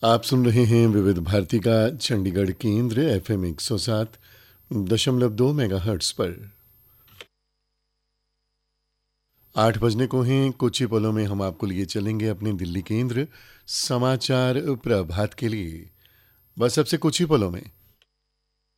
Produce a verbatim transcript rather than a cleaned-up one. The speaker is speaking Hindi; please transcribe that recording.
आप सुन रहे हैं विविध भारती का चंडीगढ़ केंद्र एफ एम एक सौ सात दशमलव दो मेगा हर्ट्स पर। आठ बजने को हैं, कुछ ही पलों में हम आपको लिए चलेंगे अपने दिल्ली केंद्र समाचार प्रभात के लिए। बस अब से कुछ ही पलों में